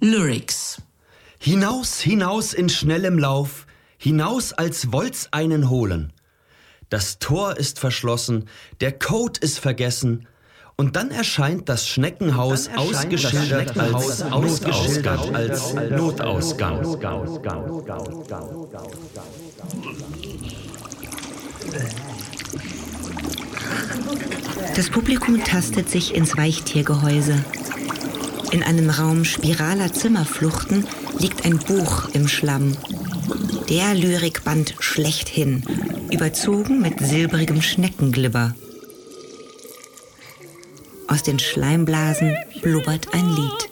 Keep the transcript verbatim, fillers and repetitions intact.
Lyrics. Hinaus, hinaus in schnellem Lauf, hinaus, als wollt's einen holen. Das Tor ist verschlossen, der Code ist vergessen, und dann erscheint das Schneckenhaus ausgeschildert als Notausgang. Als Notausgang. Das Publikum tastet sich ins Weichtiergehäuse. In einem Raum spiraler Zimmerfluchten liegt ein Buch im Schlamm. Der Lyrikband schlechthin, überzogen mit silbrigem Schneckenglibber. Aus den Schleimblasen blubbert ein Lied.